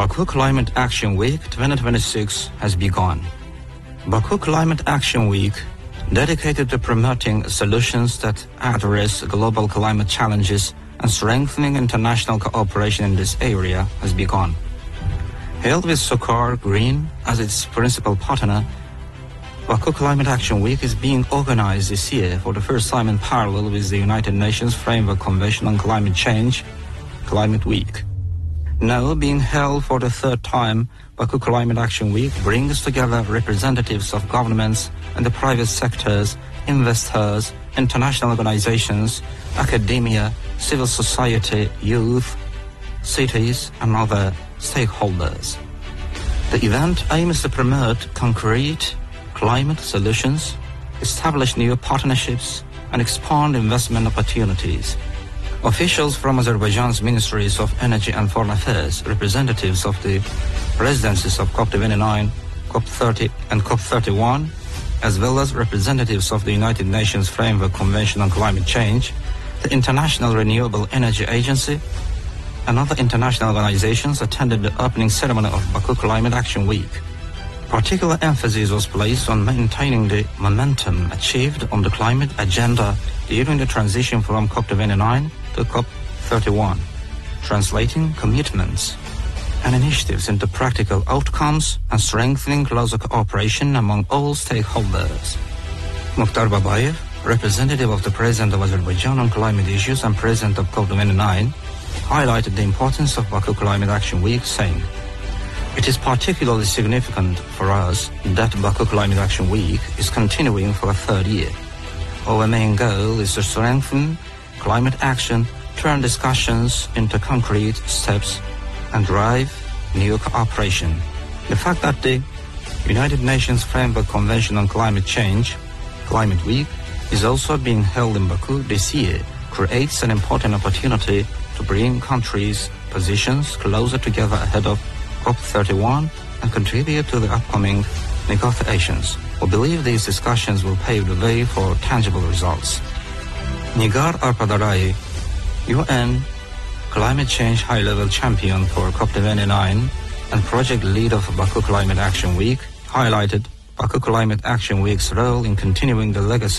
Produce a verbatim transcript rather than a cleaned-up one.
Baku Climate Action Week twenty twenty-six has begun. Baku Climate Action Week, dedicated to promoting solutions that address global climate challenges and strengthening international cooperation in this area, has begun. Held with SOCAR Green as its principal partner, Baku Climate Action Week is being organized this year for the first time in parallel with the United Nations Framework Convention on Climate Change, Climate Week. Now being held for the third time, Baku Climate Action Week brings together representatives of governments and the private sectors, investors, international organizations, academia, civil society, youth, cities, and other stakeholders. The event aims to promote concrete climate solutions, establish new partnerships, and expand investment opportunities. Officials from Azerbaijan's Ministries of Energy and Foreign Affairs, representatives of the presidencies of COP twenty-nine, COP thirty, and COP thirty-one, as well as representatives of the United Nations Framework Convention on Climate Change, the International Renewable Energy Agency, and other international organizations attended the opening ceremony of Baku Climate Action Week. Particular emphasis was placed on maintaining the momentum achieved on the climate agenda during the transition from COP twenty-nine to COP thirty-one, translating commitments and initiatives into practical outcomes and strengthening closer cooperation among all stakeholders. Mukhtar Babayev, representative of the President of Azerbaijan on climate issues and President of COP twenty-nine, highlighted the importance of Baku Climate Action Week, saying, "It is particularly significant for us that Baku Climate Action Week is continuing for a third year. Our main goal is to strengthen climate action, turn discussions into concrete steps, and drive new cooperation. The fact that the United Nations Framework Convention on Climate Change, Climate Week, is also being held in Baku this year creates an important opportunity to bring countries' positions closer together ahead of COP thirty-one and contribute to the upcoming negotiations. We believe these discussions will pave the way for tangible results." Nigar Arpadarai, U N Climate Change High-Level Champion for COP twenty-nine and Project Lead of Baku Climate Action Week, highlighted Baku Climate Action Week's role in continuing the legacy